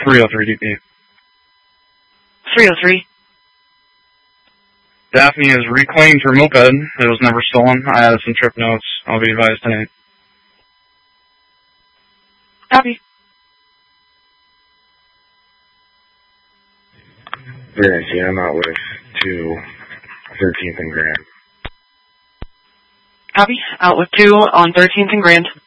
303 DP. 303. Daphne has reclaimed her moped. It was never stolen. I added some trip notes. I'll be advised tonight. Copy. Nancy, I'm out with 2 13th and Grand. Copy. Out with 2 on 13th and Grand.